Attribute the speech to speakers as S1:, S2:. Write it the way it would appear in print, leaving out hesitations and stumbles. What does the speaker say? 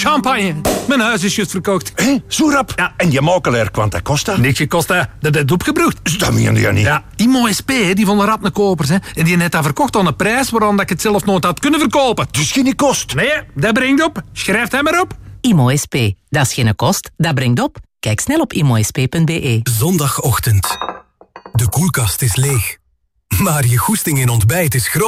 S1: champagne. Mijn huis is juist verkocht.
S2: Hé, zo rap?
S1: Ja.
S2: En je makelaar, quanta costa?
S1: Niks gekost, hè. Dat is opgebrocht.
S2: Dat meen je niet.
S1: Ja, Imo SP, hè, die vonden rap een kopers. Hè. En die net dat verkocht aan een prijs waaraan dat ik het zelf nooit had kunnen verkopen.
S2: Dus geen kost?
S1: Nee, dat brengt op. Schrijf hem maar op.
S3: Imo SP. Dat is geen kost, dat brengt op. Kijk snel op imosp.be.
S4: Zondagochtend. De koelkast is leeg. Maar je goesting in ontbijt is groot.